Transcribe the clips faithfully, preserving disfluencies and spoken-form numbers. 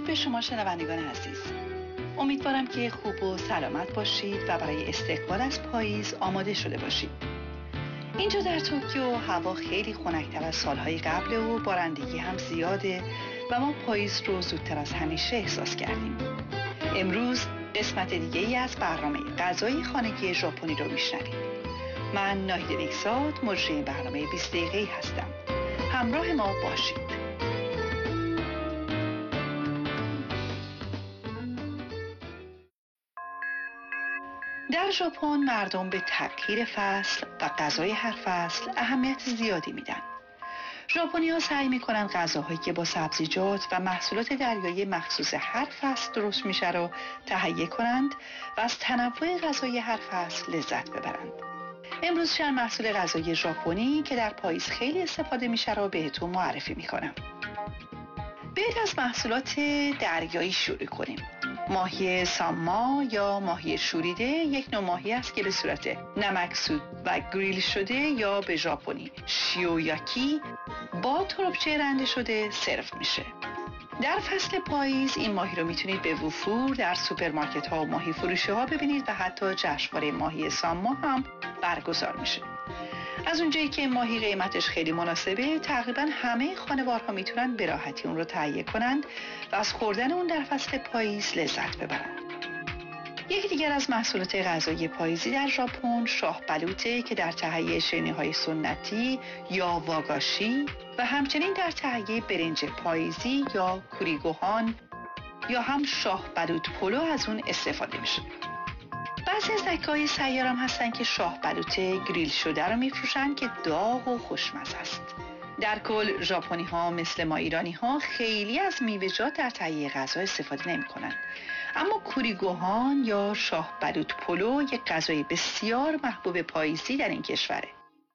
درود به شما شنوندگان عزیز. امیدوارم که خوب و سلامت باشید و برای استقبال از پاییز آماده شده باشید. اینجا در توکیو هوا خیلی خنک‌تر از سالهای قبل و بارندگی هم زیاده و ما پاییز رو زودتر از همیشه احساس کردیم. امروز قسمت دیگه ای از برنامه غذای خانگی ژاپنی رو میشنوید. من ناهید نیکزاد، مجری برنامه بیست دقیقه‌ای هستم. همراه ما باشید. در ژاپن مردم به تغییر فصل و غذای هر فصل اهمیت زیادی میدن. ژاپنی‌ها سعی میکنن غذاهایی که با سبزیجات و محصولات دریایی مخصوص هر فصل درست میشه رو تهیه کنند و از تنوع غذای هر فصل لذت ببرند. امروز چند محصول غذایی ژاپنی که در پاییز خیلی استفاده میشه رو بهتون معرفی میکنم. برید از محصولات دریایی شروع کنیم. ماهی ساما یا ماهی شوریده یک نوع ماهی است که به صورت نمکسود و گریل شده یا به ژاپنی شیویاکی با تربچه رنده شده سرو میشه. در فصل پاییز این ماهی رو میتونید به وفور در سوپرمارکت ها و ماهی فروشی ها ببینید و حتی جشنواره ماهی ساما هم برگزار میشه. از اونجایی که ماهی قیمتش خیلی مناسبه، تقریبا همه خانوارها میتونن به راحتی اون رو تهیه کنند و از خوردن اون در فصل پاییز لذت ببرند. یکی دیگر از محصولات غذایی پاییزی در ژاپن شاه بلوطه که در تهیه شیرینی‌های سنتی یا واگاشی و همچنین در تهیه برنج پاییزی یا کوریگوهان یا هم شاه بلوط پلو از اون استفاده میشه. بعضی از دکه‌های سیار هم هستن که شاه بلوطه گریل شده رو میفروشن که داغ و خوشمزه است. در کل ژاپنی ها مثل ما ایرانی ها خیلی از میوه‌جات در تهیه غذا استفاده نمی کنن. اما کوریگوهان یا شاه بلوط پلو یک غذای بسیار محبوب پاییزی در این کشوره.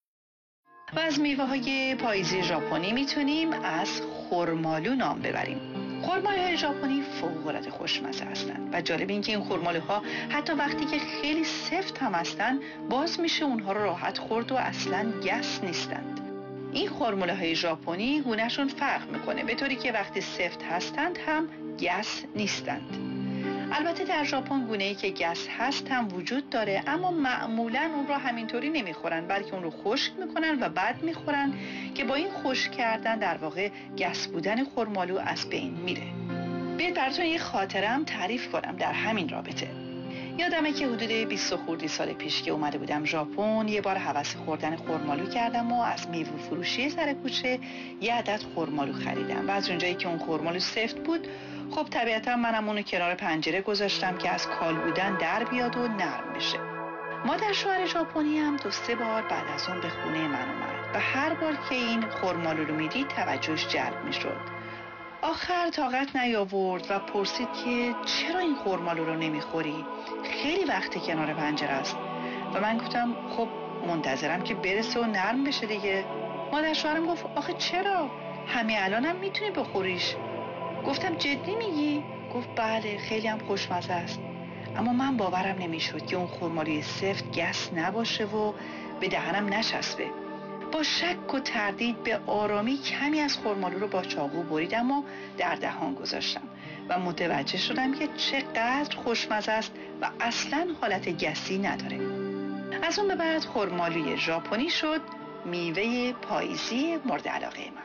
و از میوه های پاییزی ژاپنی میتونیم از خرمالو نام ببریم. خرمالوهای ژاپنی فوق‌العاده خوشمزه هستند و جالب این که این خرمالوها حتی وقتی که خیلی سفت هم هستن باز میشه اونها رو راحت خورد و اصلاً گس نیستند. این خرمالوهای ژاپنی گونه‌شون فرق میکنه به طوری که وقتی سفت هستند هم گس نیستند. البته در ژاپن گونه‌ای که گس هست هم وجود داره، اما معمولاً اون رو همینطوری نمیخورن بلکه اون رو خشک میکنن و بعد میخورن که با این خشک کردن در واقع گس بودن خرمالو از بین میره. بیاید براتون یه خاطره هم تعریف کنم در همین رابطه. یادمه که حدود بیست خردی سال پیش که اومده بودم ژاپن یه بار هوس خوردن خرمالو کردم و از میوه فروشی سر کوچه یه عدد خرمالو خریدم و از اونجایی که اون خرمالو سفت بود، خب طبیعتا منم اونو کنار پنجره گذاشتم که از کال بودن در بیاد و نرم بشه. مادر شوهر ژاپنی هم دو سه بار بعد از اون به خونه من اومد و هر بار که این خرمالو رو میدید توجهش جلب میشد. آخر طاقت نیاورد و پرسید که چرا این خرمالو رو نمیخوری؟ خیلی وقت کنار پنجره است. و من گفتم خب منتظرم که برسه و نرم بشه دیگه. مادر شوهرم گفت آخه چرا؟ همین الانم میتونی بخوریش. گفتم جدی میگی؟ گفت بله خیلی هم خوشمزه است. اما من باورم نمیشد که اون خرمالوی سفت گس نباشه و به دهنم نچسبه. با شک و تردید به آرامی کمی از خرمالو رو با چاقو بریدم و در دهان گذاشتم و متوجه شدم که چقدر خوشمزه است و اصلاً حالت گسی نداره. از اون به بعد خرمالوی ژاپنی شد میوه پاییزی مورد علاقه من.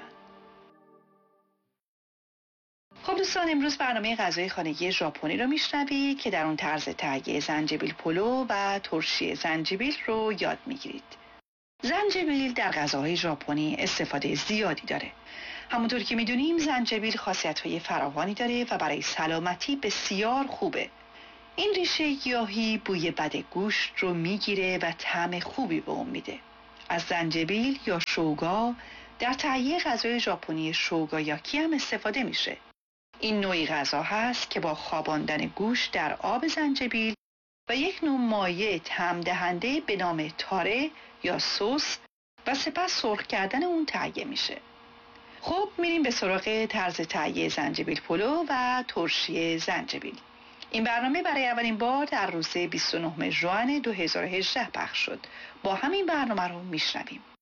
خب دوستان، امروز برنامه غذای خانگی ژاپنی رو میشنوید که در اون طرز تهیه زنجبیل پلو و ترشی زنجبیل رو یاد میگیرید. زنجبیل در غذاهای ژاپنی استفاده زیادی داره. همونطور که میدونیم زنجبیل خاصیت‌های فراوانی داره و برای سلامتی بسیار خوبه. این ریشه گیاهی بوی بد گوشت رو میگیره و طعم خوبی به اون میده. از زنجبیل یا شوگا در تهیه غذای ژاپنی شوگایاکی هم استفاده میشه. این نوعی غذا هست که با خواباندن گوشت در آب زنجبیل و یک نوع مایع طعم دهنده به نام تاره یا سس و سپس سرخ کردن اون تهیه میشه. خب میریم به سراغ طرز تهیه زنجبیل پلو و ترشی زنجبیل. این برنامه برای اولین بار در روز بیست و نهم ژوئن دو هزار و هجده پخش شد. با همین برنامه رو میشنویم.